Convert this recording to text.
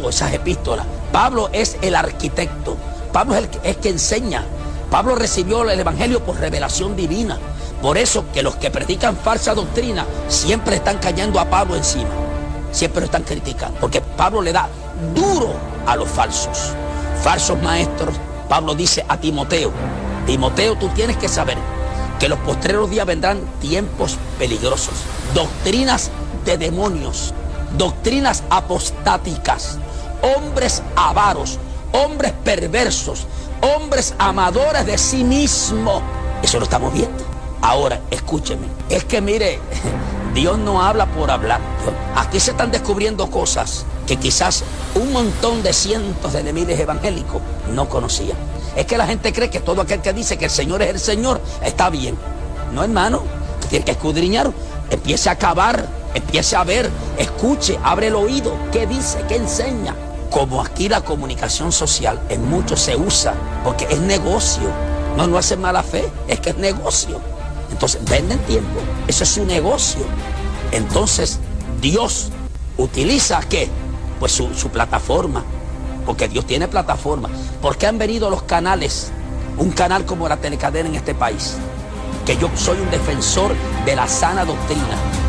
escrito esas epístolas. Pablo es el arquitecto. Pablo es el que enseña. Pablo recibió el evangelio por revelación divina. Por eso que los que predican falsa doctrina siempre están cayendo a Pablo encima. Siempre lo están criticando. Porque Pablo le da duro a los falsos. Falsos maestros. Pablo dice a Timoteo: Timoteo, tú tienes que saber que los postreros días vendrán tiempos peligrosos. Doctrinas de demonios. Doctrinas apostáticas. Hombres avaros. Hombres perversos. Hombres amadores de sí mismos. Eso lo estamos viendo. Ahora, escúcheme. Es que mire, Dios no habla por hablar. Aquí se están descubriendo cosas que quizás un montón de cientos de miles evangélicos no conocían. Es que la gente cree que todo aquel que dice que el Señor es el Señor está bien. No, hermano. Tiene que escudriñar. Empiece a cavar. Empiece a ver. Escuche. Abre el oído. ¿Qué dice? ¿Qué enseña? Como aquí la comunicación social en mucho se usa porque es negocio. No hace mala fe. Es que es negocio. Entonces venden tiempo. Eso es su negocio. Entonces Dios utiliza ¿qué? Pues su plataforma. Porque Dios tiene plataforma. ¿Por qué han venido los canales? Un canal como la Telecadena en este país. Que yo soy un defensor de la sana doctrina.